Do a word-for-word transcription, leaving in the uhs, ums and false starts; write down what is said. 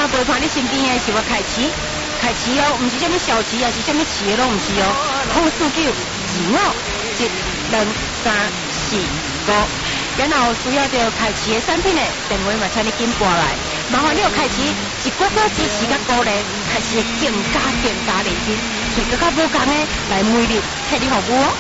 有陪伴你身边的是我凯奇，凯奇哦，唔是什么小旗，也是什么旗的拢唔是哦，好四九二五一两三四五。然后需要着凯奇的产品的电话嘛，请你紧拨来。麻烦你有凯奇一股股支持甲鼓励，凯奇更加更加认真，做更加无共的来每日替你服务哦。